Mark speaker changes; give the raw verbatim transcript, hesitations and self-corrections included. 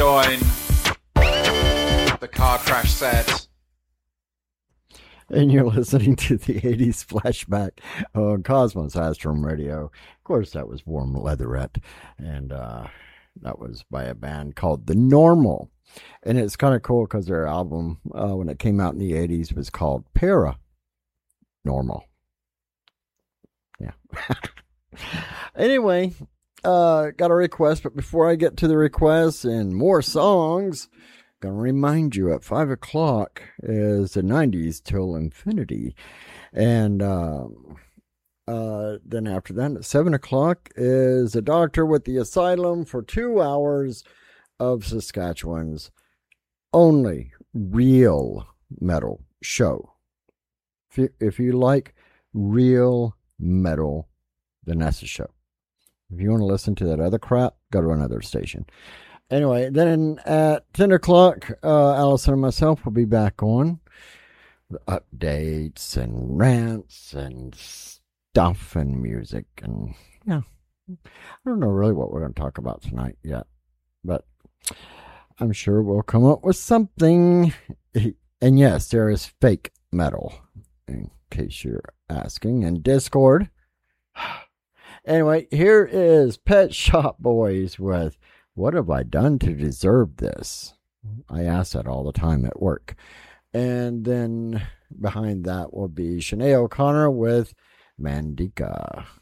Speaker 1: join the car crash set.
Speaker 2: And you're listening to the eighties flashback on Cosmos Astrum Radio. Of course, that was Warm Leatherette. And uh, that was by a band called The Normal. And it's kind of cool because their album, uh, when it came out in the eighties, was called Para Normal. Yeah. Anyway, uh, got a request. But before I get to the requests and more songs, gonna remind you at five o'clock is the nineties till infinity, and um, uh, then after that at seven o'clock is the Doctor with the Asylum for two hours of Saskatchewan's only real metal show. If you, if you like real metal, then that's the show. If you want to listen to that other crap, go to another station. Anyway, then at ten o'clock, uh, Allison and myself will be back on the updates and rants and stuff and music. And, yeah, I don't know really what we're going to talk about tonight yet, but I'm sure we'll come up with something. And, yes, there is fake metal, in case you're asking, in Discord. Anyway, here is Pet Shop Boys with What Have I Done to Deserve This? I ask that all the time at work. And then behind that will be Sinead O'Connor with Mandika.